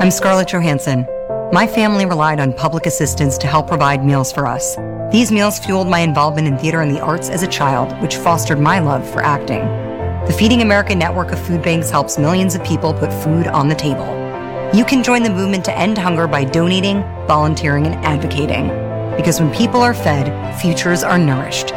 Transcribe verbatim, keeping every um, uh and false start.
I'm Scarlett Johansson. My family relied on public assistance to help provide meals for us. These meals fueled my involvement in theater and the arts as a child, which fostered my love for acting. The Feeding America network of food banks helps millions of people put food on the table. You can join the movement to end hunger by donating, volunteering, and advocating. Because when people are fed, futures are nourished.